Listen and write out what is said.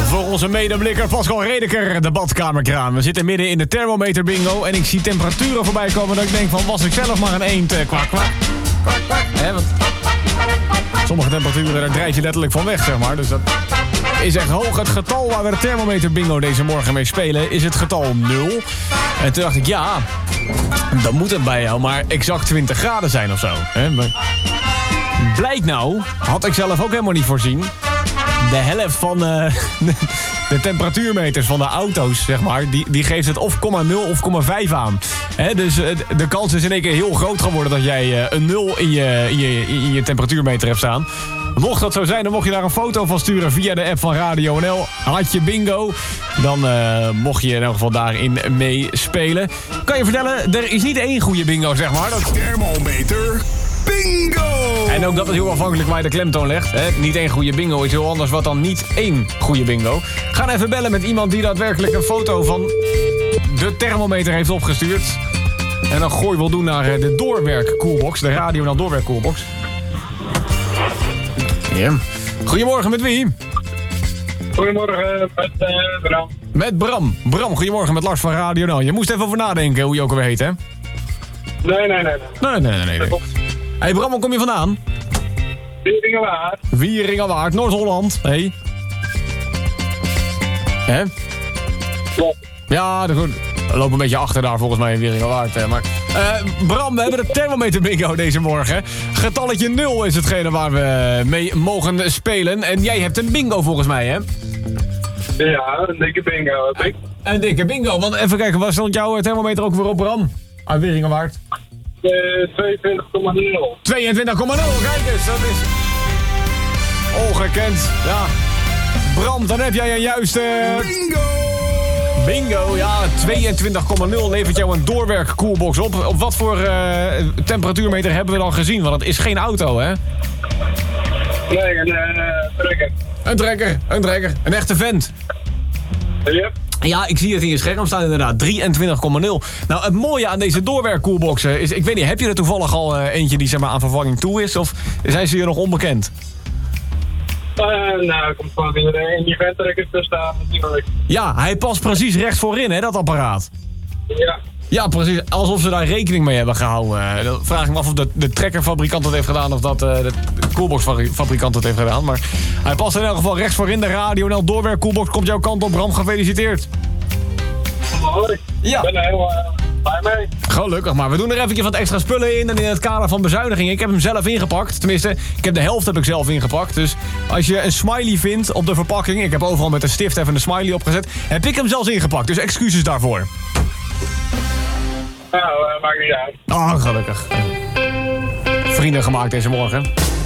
Voor onze medeblikker Pascal Redeker, de badkamerkraan. We zitten midden in de thermometer bingo en ik zie temperaturen voorbij komen dat ik denk van, was ik zelf maar een eend, kwak, kwak, kwak, kwak. Want sommige temperaturen, daar drijf je letterlijk van weg, zeg maar. Dus dat is echt hoog. Het getal waar we de thermometer bingo deze morgen mee spelen is het getal 0. En toen dacht ik, ja, dan moet het bij jou maar exact 20 graden zijn of zo. Blijkt nou, had ik zelf ook helemaal niet voorzien, de helft van de temperatuurmeters van de auto's, zeg maar, die geeft het of 0,0 of 0,5 aan. Dus de kans is in één keer heel groot geworden dat jij een 0 in je temperatuurmeter hebt staan. Mocht dat zo zijn, dan mocht je daar een foto van sturen via de app van Radio NL. Had je bingo, dan mocht je in elk geval daarin meespelen. Kan je vertellen, er is niet één goede bingo, zeg maar. Dat thermometer bingo! En ook dat is heel afhankelijk waar je de klemtoon legt. Niet één goede bingo is heel anders wat dan niet één goede bingo. Ga even bellen met iemand die daadwerkelijk een foto van de thermometer heeft opgestuurd. En dan gooi wel doen naar de doorwerkkoelbox, de Radio NL doorwerkkoelbox. Ja. Goedemorgen, met wie? Goedemorgen, met Bram. Met Bram. Bram, goedemorgen, met Lars van Radio NL. Je moest even over nadenken hoe je ook alweer heet, hè? Nee. Nee. Hey Bram, waar kom je vandaan? Wieringenwaard. Wieringenwaard, Noord-Holland. Hey. Hè? Klopt. Ja, we lopen een beetje achter daar volgens mij in Wieringenwaard. Maar Bram, we hebben de thermometer bingo deze morgen. Getalletje 0 is hetgene waar we mee mogen spelen. En jij hebt een bingo volgens mij, hè? Ja, een dikke bingo heb ik. Een dikke bingo, want even kijken, waar stond jouw thermometer ook weer op, Bram? Uit Wieringenwaard. 22,0. 22,0, kijk eens, dat is ongekend. Ja. Bram, dan heb jij een juiste bingo, ja, 22,0 levert jou een doorwerkkoelbox op. Op wat voor temperatuurmeter hebben we dan gezien? Want het is geen auto, hè? Nee, een trekker. Een trekker. Een echte vent. Yep. Ja, ik zie het in je scherm staan inderdaad. 23,0. Nou, het mooie aan deze doorwerkkoelboxen is, ik weet niet, heb je er toevallig al eentje die zeg maar aan vervanging toe is? Of zijn ze hier nog onbekend? Nou, ik kom gewoon weer in die venttrekker te staan natuurlijk. Ja, hij past precies rechts voorin, hè, dat apparaat. Ja. Ja, precies. Alsof ze daar rekening mee hebben gehouden. Dan vraag ik me af of de trekkerfabrikant het heeft gedaan of dat de koelboxfabrikant het heeft gedaan. Maar hij past in elk geval rechts voorin. De Radio NL doorwerkkoelbox komt jouw kant op. Bram, gefeliciteerd. Hoi. Ja. Ik ben er heel blij mee. Gelukkig, maar we doen er even wat extra spullen in. En in het kader van bezuinigingen. Ik heb hem zelf ingepakt. Tenminste, ik heb de helft heb ik zelf ingepakt. Dus als je een smiley vindt op de verpakking. Ik heb overal met een stift even een smiley opgezet. Heb ik hem zelfs ingepakt. Dus excuses daarvoor. Nou, maakt niet uit. Oh, gelukkig. Vrienden gemaakt deze morgen.